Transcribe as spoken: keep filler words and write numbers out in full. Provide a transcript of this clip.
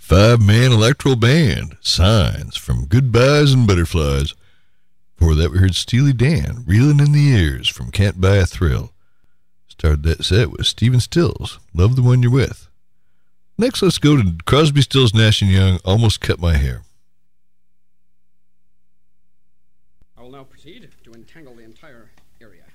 five-man electoral band, Signs, from Goodbyes and Butterflies. Before that, we heard Steely Dan, Reeling in the Years, from Can't Buy a Thrill. Started that set with Stephen Stills, Love the One You're With. Next, let's go to Crosby, Stills, Nash and Young, Almost Cut My Hair. I will now proceed to entangle the entire area.